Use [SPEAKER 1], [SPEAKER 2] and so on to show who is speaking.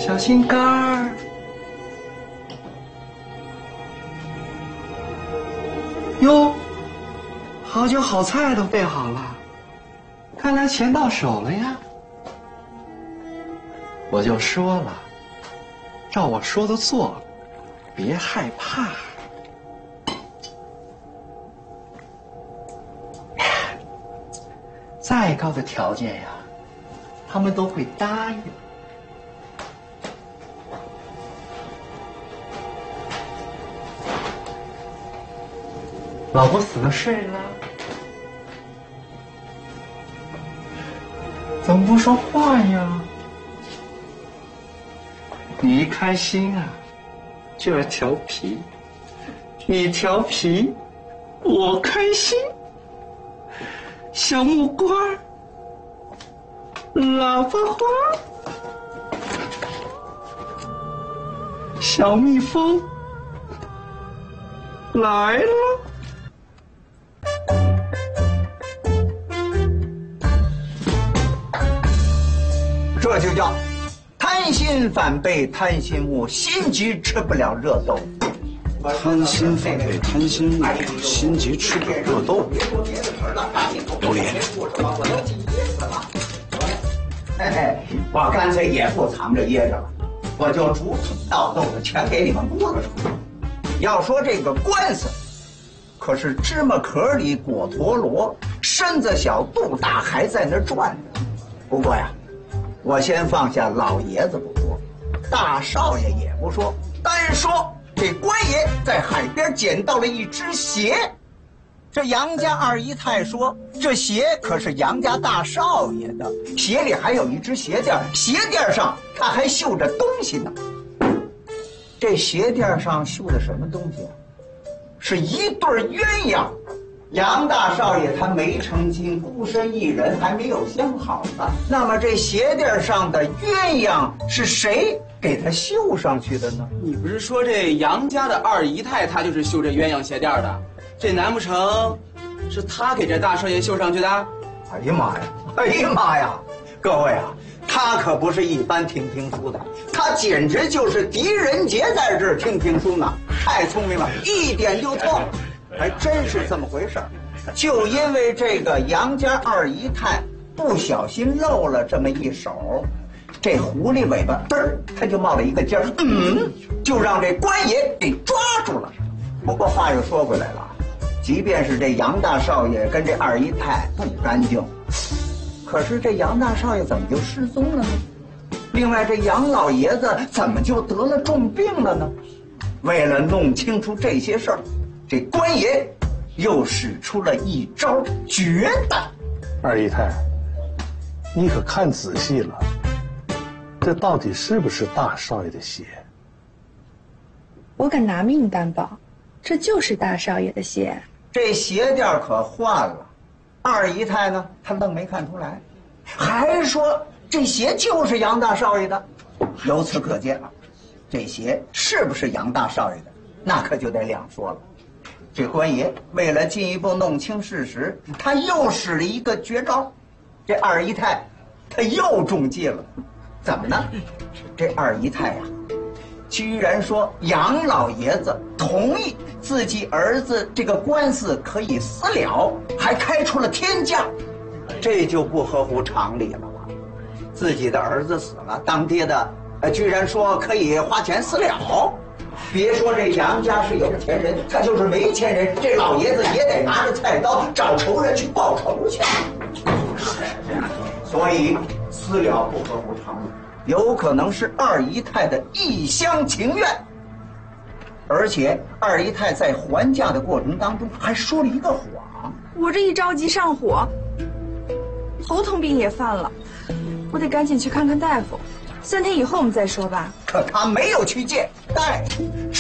[SPEAKER 1] 小心肝儿。哟，好酒好菜都备好了，看来钱到手了呀。我就说了，照我说的做，别害怕。再高的条件呀，他们都会答应。老婆死了睡了，怎么不说话呀？你一开心啊，就要调皮。你调皮，我开心。小木瓜，喇叭花，小蜜蜂来了。
[SPEAKER 2] 这就叫贪心反被贪心误，心急吃不了热豆腐。
[SPEAKER 3] 贪心反被贪心误，心急吃不了热豆腐。有理。
[SPEAKER 2] 嘿嘿，我干脆也不藏着掖着了，我就竹筒倒豆子全给你们拨了出来。要说这个官司，可是芝麻壳里裹陀螺，身子小肚大，还在那转着。不过呀，我先放下老爷子不说，大少爷也不说，单说这官爷在海边捡到了一只鞋。这杨家二姨太说，这鞋可是杨家大少爷的，鞋里还有一只鞋垫，鞋垫上他还绣着东西呢。这鞋垫上绣的什么东西啊？是一对鸳鸯。杨大少爷他没成亲，孤身一人，还没有相好呢。那么这鞋垫上的鸳鸯是谁给他绣上去的呢？
[SPEAKER 4] 你不是说这杨家的二姨太她就是绣这鸳鸯鞋垫的？这难不成是她给这大少爷绣上去的？
[SPEAKER 2] 哎呀妈呀！哎呀妈呀！各位啊，他可不是一般听评书的，他简直就是狄仁杰在这儿听评书呢，太聪明了，一点就透。还真是这么回事儿，就因为这个杨家二姨太不小心露了这么一手，这狐狸尾巴嘚儿，他就冒了一个尖儿，就让这官爷给抓住了。不过话又说回来了，即便是这杨大少爷跟这二姨太不干净，可是这杨大少爷怎么就失踪了呢？另外这杨老爷子怎么就得了重病了呢？为了弄清楚这些事儿，这官爷又使出了一招绝的。
[SPEAKER 3] 二姨太，你可看仔细了，这到底是不是大少爷的鞋？
[SPEAKER 5] 我敢拿命担保，这就是大少爷的鞋。
[SPEAKER 2] 这鞋垫可换了，二姨太呢，她愣没看出来，还说这鞋就是杨大少爷的。由此可见啊，这鞋是不是杨大少爷的，那可就得两说了。这官爷为了进一步弄清事实，他又使了一个绝招。这二姨太她又中计了，怎么呢？这二姨太呀，居然说杨老爷子同意自己儿子这个官司可以私了，还开出了天价，这就不合乎常理了吧？自己的儿子死了，当爹的居然说可以花钱私了。别说这杨家是有钱人，他就是没钱人，这老爷子也得拿着菜刀找仇人去报仇去。所以私了不合乎常理，有可能是二姨太的一厢情愿。而且二姨太在还价的过程当中还说了一个谎。
[SPEAKER 5] 我这一着急上火，头疼病也犯了，我得赶紧去看看大夫。3天以后我们再说吧。
[SPEAKER 2] 可他没有去见大夫。